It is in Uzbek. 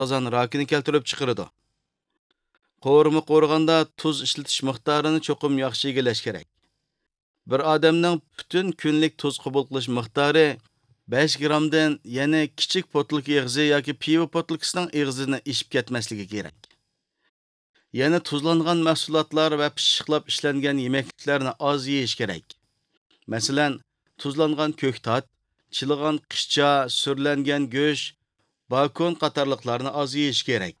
oshqozon rakini keltirib chiqaradi. Qovurma qo'rganda tuz ishlatish miqdorini cho'qim yaxshi egallash kerak. Bir odamning butun kunlik tuz qabul qilish miqdori 5 grammdan yana kichik potlika eg'izi yoki pivo potlkasining eg'izini ishib ketmasligi kerak. Yana tuzlangan mahsulotlar va pishiqlab ishlangan yemekliklarni oz yeyish kerak. Masalan, tuzlangan ko'ktat, chiligan qishcha, surlangan go'sht, bakon qatorliqlarni oz yeyish kerak.